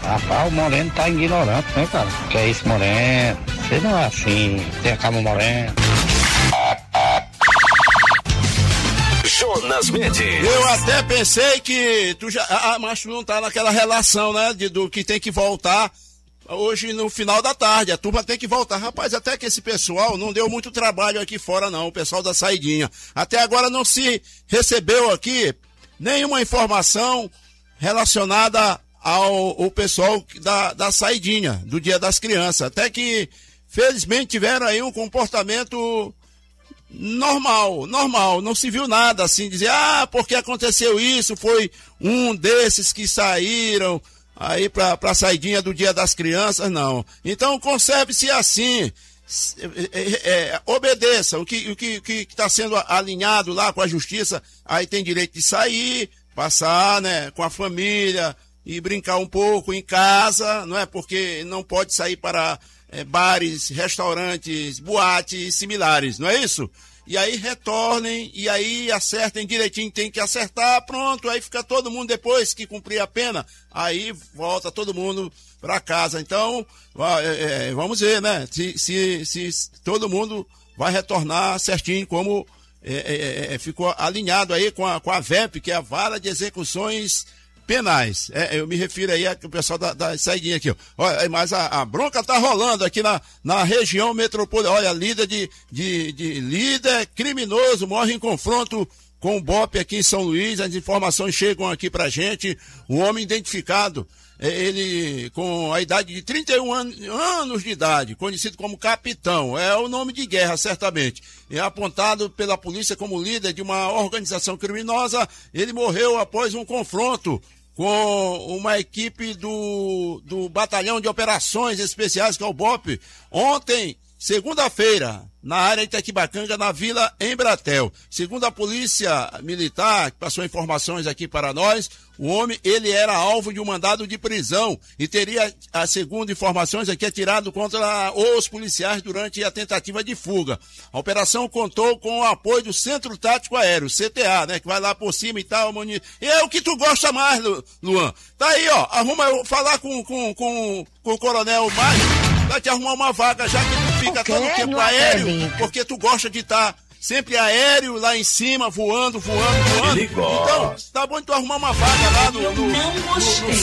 Rapaz, o Moreno tá ignorante, né, cara? Que é isso, Moreno? Você não é assim, tem a calma, Moreno. Jonas Mendes. Eu até pensei que tu já... mas tu não tá naquela relação, né, do que tem que voltar hoje no final da tarde. A turma tem que voltar. Rapaz, até que esse pessoal não deu muito trabalho aqui fora, não, o pessoal da saidinha. Até agora não se recebeu aqui nenhuma informação relacionada ao pessoal da saidinha, do Dia das Crianças. Até que, felizmente, tiveram aí um comportamento normal, não se viu nada assim, dizer, porque aconteceu isso, foi um desses que saíram aí pra saidinha do Dia das Crianças, não. Então, conserve-se assim, obedeça o que está sendo alinhado lá com a justiça, aí tem direito de sair, passar, né, com a família e brincar um pouco em casa, não é? Porque não pode sair para bares, restaurantes, boates similares, não é isso? E aí retornem, e aí acertem direitinho, tem que acertar, pronto, aí fica todo mundo, depois que cumprir a pena, aí volta todo mundo para casa. Então, vamos ver, né, se todo mundo vai retornar certinho, como ficou alinhado aí com a VEP, que é a Vara de Execuções Penais. Eu me refiro aí ao pessoal da saidinha aqui, ó. Olha, mas a bronca tá rolando aqui na região metropolitana. Olha, líder líder criminoso morre em confronto com o BOPE aqui em São Luís. As informações chegam aqui pra gente. Um homem identificado, ele com a idade de 31 anos de idade, conhecido como Capitão, é o nome de guerra, certamente. É apontado pela polícia como líder de uma organização criminosa. Ele morreu após um confronto com uma equipe do Batalhão de Operações Especiais, que é o BOPE, ontem, segunda-feira, na área de Itaquibacanga, na Vila Embratel. Segundo a Polícia Militar, que passou informações aqui para nós, o homem, ele era alvo de um mandado de prisão e teria, segundo informações aqui, atirado contra os policiais durante a tentativa de fuga. A operação contou com o apoio do Centro Tático Aéreo, CTA, né, que vai lá por cima e tal. E é o que tu gosta mais, Luan. Tá aí, ó, arruma eu falar com o Coronel Mário, vai te arrumar uma vaga, já que tu fica todo o tempo aéreo, porque tu gosta de estar sempre aéreo, lá em cima, voando. Então, tá bom tu arrumar uma vaga lá no